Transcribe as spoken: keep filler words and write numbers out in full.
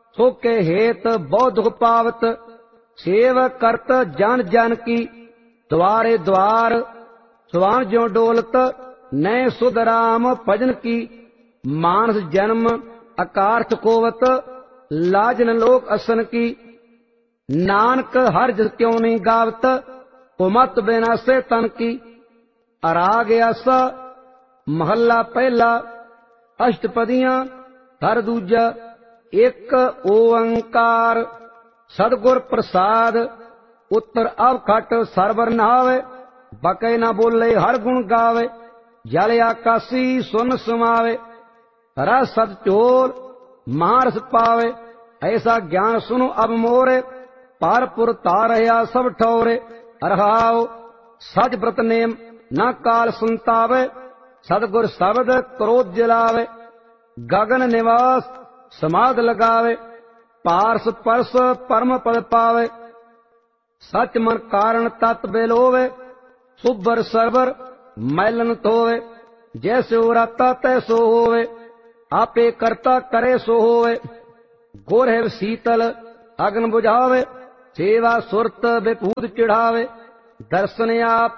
सो के हेत बहुत दुख पावत। सेव करत जन जन की द्वारे द्वार, सुवान ज्यो डोलत नय सुध राम भजन की। मानस जन्म अकारथ कोवत, लाजन लोक असन की। नानक हर जस क्यों नहीं गावत, उमत बिनासे तन की। अराग आसा महला पहला, अष्टपदियां हर दूजा। एक ओंकार सतगुर प्रसाद, उत्तर अवखट सरवर नहावे। बकै न बोले हर गुण गावे, जल आकाशी सुन समावे। रस सत चोर महारस पावे, ऐसा ज्ञान सुनो अब मोरे। पारपुर तारया सब ठौरे, रहाओ सच व्रत नेम न काल संतावे। सतगुर शब्द क्रोध जलावे, गगन निवास समाध लगावे। पारस परस परम पद पावे, सच मन कारण तत् बेलोवे। सुबर सरवर मैलन धोवे, जैसे उराता तैसो होवे। आपे करता करे सो होवे, गुर है शीतल अग्न बुझावे। सेवा सुरत विभूत चढ़ावे, दर्शन आप